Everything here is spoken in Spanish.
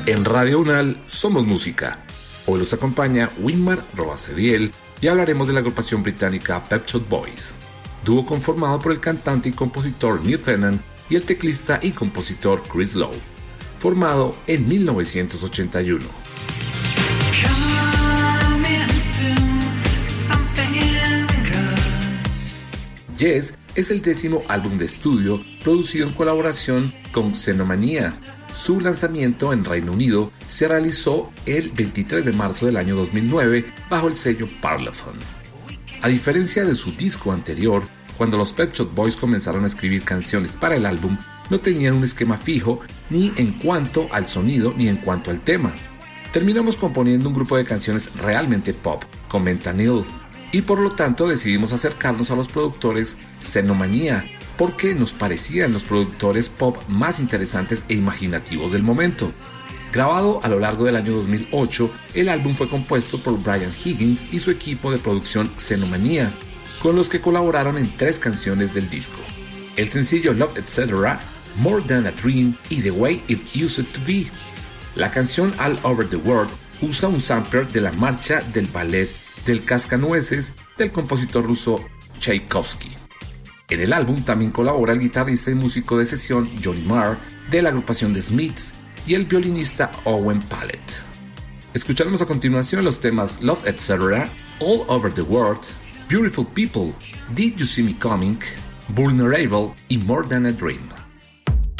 En Radio Unal somos música. Hoy los acompaña Winmar Roasediel y hablaremos de la agrupación británica Pet Shop Boys, dúo conformado por el cantante y compositor Neil Tennant y el teclista y compositor Chris Lowe, formado en 1981. Yes es el 10º álbum de estudio producido en colaboración con Xenomania. Su lanzamiento en Reino Unido se realizó el 23 de marzo del año 2009 bajo el sello Parlophone. A diferencia de su disco anterior, cuando los Pet Shop Boys comenzaron a escribir canciones para el álbum, no tenían un esquema fijo ni en cuanto al sonido ni en cuanto al tema. Terminamos componiendo un grupo de canciones realmente pop, comenta Neil, y por lo tanto decidimos acercarnos a los productores Xenomania, porque nos parecían los productores pop más interesantes e imaginativos del momento. Grabado a lo largo del año 2008, el álbum fue compuesto por Brian Higgins y su equipo de producción Xenomania, con los que colaboraron en 3 canciones del disco: el sencillo Love Etc., More Than a Dream y The Way It Used to Be. La canción All Over the World usa un sampler de la marcha del ballet del Cascanueces del compositor ruso Tchaikovsky. En el álbum también colabora el guitarrista y músico de sesión Johnny Marr de la agrupación The Smiths y el violinista Owen Pallett. Escucharemos a continuación los temas Love Etc., All Over the World, Beautiful People, Did You See Me Coming, Vulnerable y More Than a Dream.